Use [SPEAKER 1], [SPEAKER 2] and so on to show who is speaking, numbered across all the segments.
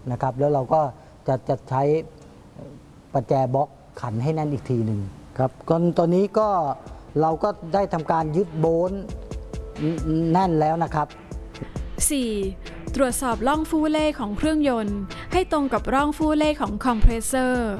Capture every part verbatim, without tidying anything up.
[SPEAKER 1] นะครับแล้วเราก็จะจะใช้ประแจบล็อกขันให้แน่นอีกทีหนึ่งครับก่อนตอนนี้ก็เราก็ได้ทำการยึดโบนแน่นแล้วนะครับ
[SPEAKER 2] สี่. ตรวจสอบร่องฟูเล่ของเครื่องยนต์ให้ตรงกับร่องฟูเล่ของคอมเพรสเซอร์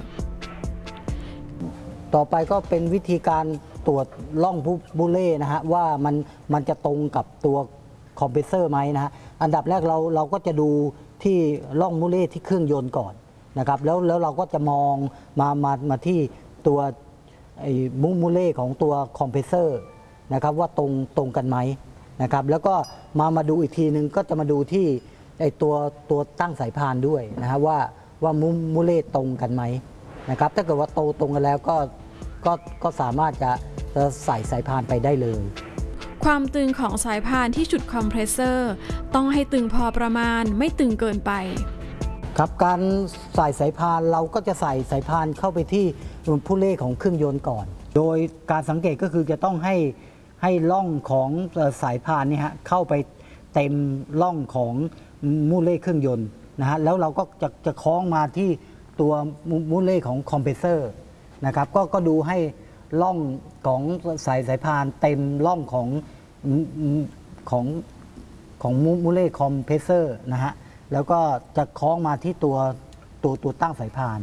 [SPEAKER 1] ต่อไปก็เป็นวิธีการตรวจร่องฟูเล่นะฮะว่ามันมันจะตรงกับตัวคอมเพรสเซอร์ไหมนะฮะอันดับแรกเราเราก็จะดูที่ร่องมูเล่ที่เครื่องยนต์ก่อนนะครับแล้วแล้วเราก็จะมองมามามาที่ตัวไอ้มุมูเล่ของตัวคอมเพรสเซอร์นะครับว่าตรงตรงกันไหมนะครับแล้วก็มามาดูอีกทีนึงก็จะมาดูที่ไอ้ตัวตัวตั้งสายพานด้วยนะฮะว่าว่ามุมูเล่ตรงกันไหมนะครับถ้าเกิดว่าโตตรงกันแล้วก็ก็ก็สามารถจะจะใส่สายพานไปได้เลย
[SPEAKER 2] ความตึงของสายพานที่จุดคอมเพรสเซอร์ต้องให้ตึงพอประมาณไม่ตึงเกินไป
[SPEAKER 1] ครับการใส่สายพานเราก็จะใส่สายพานเข้าไปที่ผู้เล่ของเครื่องยนต์ก่อนโดยการสังเกตก็คือจะต้องให้ให้ร่องของสายพานนี่ฮะเข้าไปเต็มร่องของมูเล่เครื่องยนต์นะฮะแล้วเราก็จะจะคล้องมาที่ตัวมูเล่ของคอมเพรสเซอร์นะครับก็ก็ดูให้ร่องของสายสายพานเต็มร่องของของของมูเล่คอมเพรสเซอร์นะฮะแล้วก็จะคล้องมาที่ตัวตัวตัวตั้งสายพาน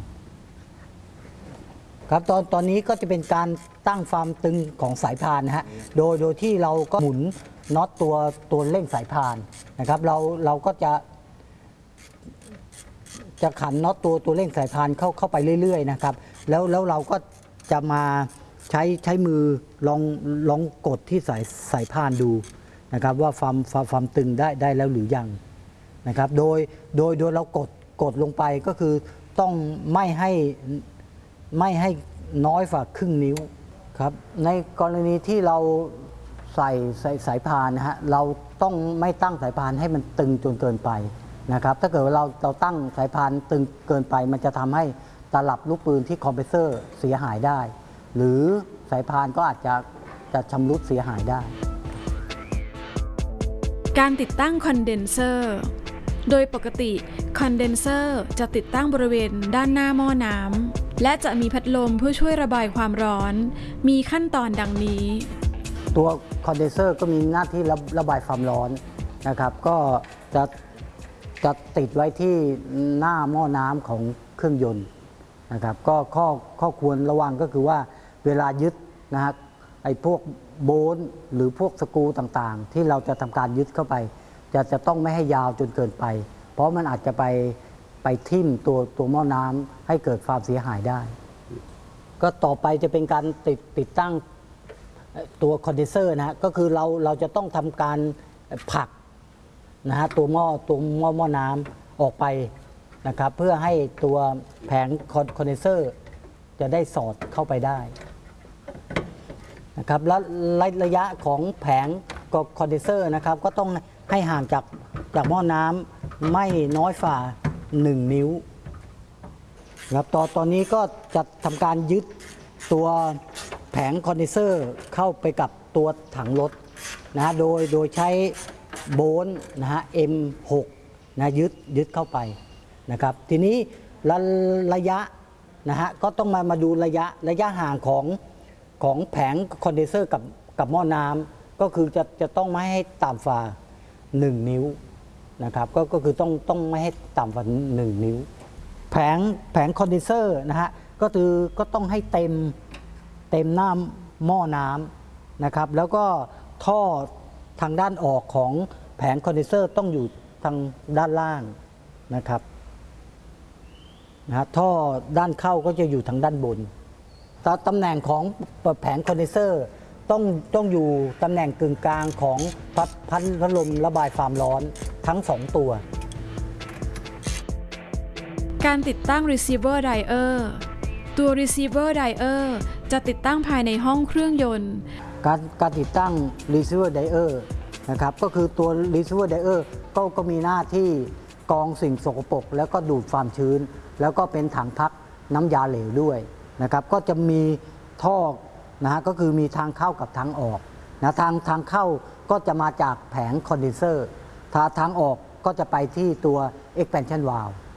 [SPEAKER 1] ครับตอนตอนนี้ก็จะเป็นการตั้งความตึงของสายพานนะฮะโดยโดยที่เราก็หมุนน็อตตัวตัวเร่งสายพานนะครับเราเราก็จะจะขันน็อตตัวตัวเร่งสายพานเข้าเข้าไปเรื่อยๆนะครับแล้วแล้วเราก็จะมาใช้ใช้มือลองลองกดที่สายสายพานดูนะครับว่าความความความตึงได้ได้แล้วหรือยังนะครับโดยโดยโดยเรากดกดลงไปก็คือต้องไม่ให้ไม่ให้น้อยกว่าครึ่งนิ้วครับในกรณีที่เราใส่ใส่สายพานนะฮะเราต้องไม่ตั้งสายพานให้มันตึงจนเกินไปนะครับถ้าเกิดว่าเราเราตั้งสายพานตึงเกินไปมันจะทำให้ตลับลูกปืนที่คอมเพรสเซอร์เสียหายได้หรือสายพานก็อาจจะจะชำรุดเสียหายได้
[SPEAKER 2] การติดตั้งคอนเดนเซอร์โดยปกติคอนเดนเซอร์จะติดตั้งบริเวณด้านหน้าหม้อน้ำและจะมีพัดลมเพื่อช่วยระบายความร้อนมีขั้นตอนดังนี้
[SPEAKER 1] ตัวคอนเดนเซอร์ก็มีหน้าที่ระระบายความร้อนนะครับก็จะจะติดไว้ที่หน้าหม้อน้ำของเครื่องยนต์นะครับก็ข้อข้อควรระวังก็คือว่าเวลายึดนะฮะไอ้พวกโบนหรือพวกสกรูต่างๆที่เราจะทำการยึดเข้าไปจะจะต้องไม่ให้ยาวจนเกินไปเพราะมันอาจจะไปไปทิ่มตัวตัวหม้อน้ำให้เกิดความเสียหายได้ก็ต่อไปจะเป็นการติดติดตั้งตัวคอนเดนเซอร์นะฮะก็คือเราเราจะต้องทำการผลักนะฮะตัวหม้อตัวหม้อหม้อน้ำออกไปนะครับเพื่อให้ตัวแผงคอนเดนเซอร์จะได้สอดเข้าไปได้นะครับและระยะของแผงคอนเดนเซอร์นะครับก็ต้องให้ห่างจากจากหม้อน้ำไม่น้อยฝ่าหนึ่งนิ้วครับตอนตอนนี้ก็จะทำการยึดตัวแผงคอนเดนเซอร์เข้าไปกับตัวถังรถนะฮะโดยโดยใช้โบนนะฮะ เอ็ม หก นะยึดยึดเข้าไปนะครับทีนี้ระระยะนะฮะก็ต้องมามาดูระยะระยะห่างของของแผงคอนเดนเซอร์กับกับหม้อน้ำก็คือจะจะต้องไม่ให้ต่ำฝ่าหนึ่งนิ้วนะครับก็ก็คือต้องต้องไม่ให้ต่ำกว่าหนึ่งนิ้วแผงแผงคอนเดนเซอร์นะฮะก็คือก็ต้องให้เต็มเต็มหน้าหม้อน้ำนะครับแล้วก็ท่อทางด้านออกของแผงคอนเดนเซอร์ต้องอยู่ทางด้านล่างนะครับนะฮะท่อด้านเข้าก็จะอยู่ทางด้านบนตำแหน่งของแผงคอนเดนเซอร์ต้องต้องอยู่ตำแหน่งกึ่งกลางของพัดพัดลมระบายความร้อนทั้งสองตัว
[SPEAKER 2] การติดตั้ง receiver dryer ตัว receiver dryer จะติดตั้งภายในห้องเครื่องยนต์
[SPEAKER 1] การการติดตั้ง receiver dryer นะครับก็คือตัว receiver dryer ก็ก็มีหน้าที่กรองสิ่งสกปรกแล้วก็ดูดความชื้นแล้วก็เป็นถังพักน้ำยาเหลวด้วยนะครับก็จะมีท่อนะฮะก็คือมีทางเข้ากับทางออกนะทางทางเข้าก็จะมาจากแผงคอนเดนเซอร์ทางทางออกก็จะไปที่ตัว expansion valve